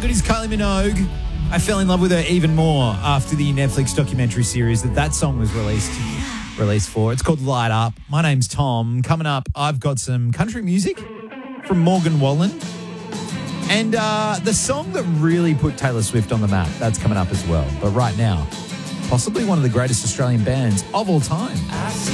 good is Kylie Minogue? I fell in love with her even more after the Netflix documentary series that song was released for. It's called Light Up. My name's Tom. Coming up, I've got some country music from Morgan Wallen. And the song that really put Taylor Swift on the map, that's coming up as well. But right now, possibly one of the greatest Australian bands of all time.